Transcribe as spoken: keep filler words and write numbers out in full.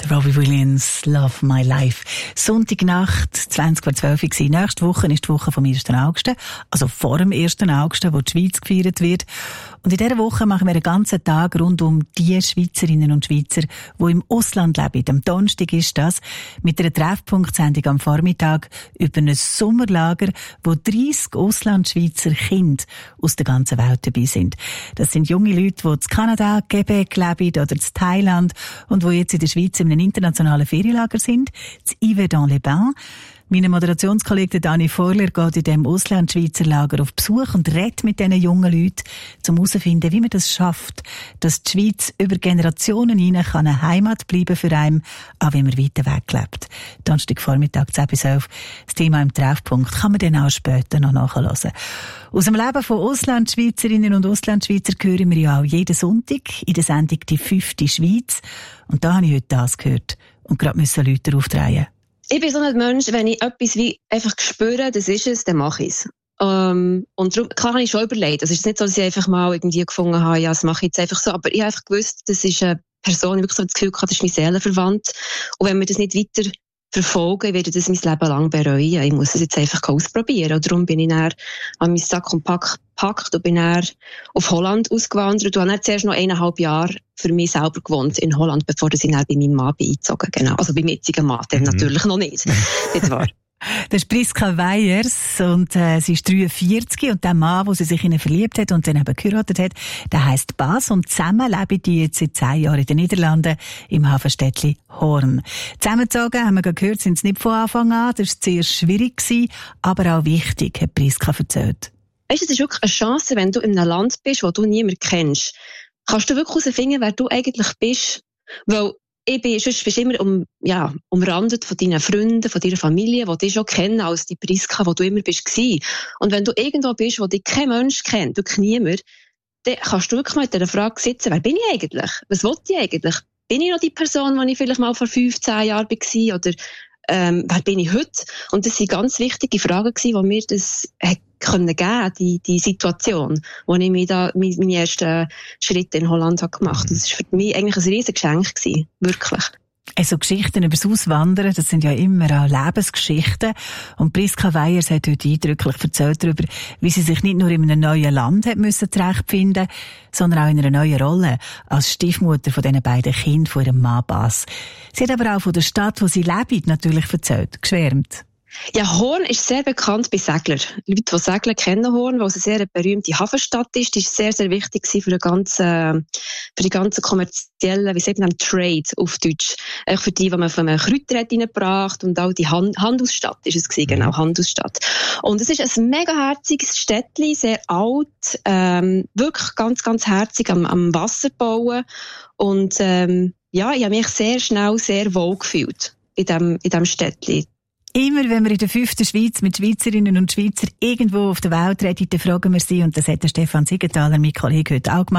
Robbie Williams, Love My Life. Sonntagnacht, zwanzig vor zwölf war. Nächste Woche ist die Woche vom ersten August. Also vor dem ersten August, wo die Schweiz gefeiert wird. Und in dieser Woche machen wir einen ganzen Tag rund um die Schweizerinnen und Schweizer, die im Ausland leben. Am Donnerstag ist das, mit einer Treffpunktsendung am Vormittag über ein Sommerlager, wo dreissig Auslandschweizer Kinder aus der ganzen Welt dabei sind. Das sind junge Leute, die in Kanada, Quebec leben oder in Thailand und die jetzt in der Schweiz in einem internationalen Ferienlager sind, in Yverdon-les-Bains. Mein Moderationskollege Dani Vorler geht in diesem Auslandschweizer Lager auf Besuch und redet mit diesen jungen Leuten, um herauszufinden, wie man das schafft, dass die Schweiz über Generationen hinein eine Heimat bleiben für einen, auch wenn man weiter weg lebt. Donnerstagvormittag zehn bis elf. Das Thema im Treffpunkt kann man dann auch später noch nachhören. Aus dem Leben von Auslandschweizerinnen und Auslandschweizer hören wir ja auch jeden Sonntag in der Sendung «Die fünfte Schweiz». Und da habe ich heute das gehört und gerade müssen Leute aufdrehen. Ich bin so ein Mensch, wenn ich etwas wie einfach spüre, das ist es, dann mache ich es. Ähm, und darum, klar habe ich schon überlegt. Es ist nicht so, dass ich einfach mal irgendwie gefunden habe, ja, das mache ich jetzt einfach so. Aber ich habe einfach gewusst, das ist eine Person, die wirklich so das Gefühl hatte, das ist mein Seelenverwandt. Und wenn wir das nicht weiter verfolgen, werde ich das mein Leben lang bereuen. Ich muss es jetzt einfach ausprobieren. Und darum bin ich dann an meinen Sack und Pack gepackt und bin dann auf Holland ausgewandert. Und habe dann zuerst noch eineinhalb Jahre für mich selber gewohnt in Holland, bevor ich dann bei meinem Mann bin eingezogen. Genau. Also beim jetzigen Mann, der mhm. natürlich noch nicht. Jetzt war. Das ist Priska Weyers und äh, sie ist dreiundvierzig und der Mann, wo sie sich in ihn verliebt hat und dann eben geheiratet hat, der heisst Bas und zusammen leben die jetzt seit zehn Jahren in den Niederlanden im Hafenstädtli Hoorn. Zusammengezogen, haben wir gehört, sind sie nicht von Anfang an, das war sehr schwierig gewesen, aber auch wichtig, hat Priska erzählt. Weißt du, es ist wirklich eine Chance, wenn du in einem Land bist, wo du niemanden kennst, kannst du wirklich herausfinden, wer du eigentlich bist, weil ich bin, sonst bist du immer um, ja, umrandet von deinen Freunden, von deiner Familie, die dich schon kennen als die Priska, wo du immer bist gewesen. Und wenn du irgendwo bist, wo dich kein Mensch kennt, wirklich niemand, dann kannst du wirklich mal mit dieser Frage sitzen, wer bin ich eigentlich? Was will ich eigentlich? Bin ich noch die Person, die ich vielleicht mal vor fünfzehn Jahren war? Oder ähm, wer bin ich heute? Und das waren ganz wichtige Fragen gewesen, die mir das hat können geben, die, die Situation, wo ich mir da meine ersten Schritte in Holland habe gemacht. Das war für mich eigentlich ein riesiges Geschenk gewesen. Wirklich. Also Geschichten über das Auswandern, das sind ja immer auch Lebensgeschichten. Und Priska Weyers hat heute eindrücklich erzählt darüber, wie sie sich nicht nur in einem neuen Land hat müssen zurechtfinden, sondern auch in einer neuen Rolle als Stiefmutter von diesen beiden Kindern von ihrem Mann Bas. Sie hat aber auch von der Stadt, wo sie lebt, natürlich erzählt, geschwärmt. Ja, Hoorn ist sehr bekannt bei Seglern. Leute, die segeln, kennen Hoorn, weil es eine sehr berühmte Hafenstadt ist. Die ist sehr, sehr wichtig für den ganzen, für die ganzen kommerziellen, wie sagt man, Trade auf Deutsch. Auch für die, die man von einem Kräuter hat reingebracht und auch die Hand- Handelsstadt ist es gewesen, genau, Handelsstadt. Und es ist ein mega herziges Städtchen, sehr alt, ähm, wirklich ganz, ganz herzig am, am Wasser bauen. Und, ähm, ja, ich habe mich sehr schnell sehr wohl gefühlt in dem, in dem Städtchen. Immer wenn wir in der fünften Schweiz mit Schweizerinnen und Schweizern irgendwo auf der Welt reden, dann fragen wir sie, und das hat der Stefan Siegenthaler, mein Kollege, heute auch gemacht.